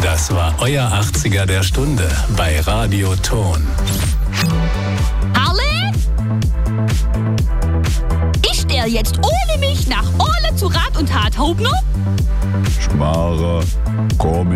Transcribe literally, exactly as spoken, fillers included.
Das war euer achtziger der Stunde bei Radio Ton. Harle? Ich stell jetzt ohne mich nach Ole zu Rat und Tat, Hobner? Schmarre, komm